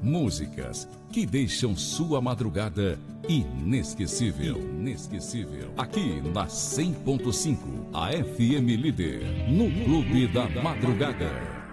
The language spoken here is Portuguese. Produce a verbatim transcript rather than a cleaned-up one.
Músicas que deixam sua madrugada inesquecível. Inesquecível. Aqui na cem ponto cinco, a F M Líder, no Clube da Madrugada.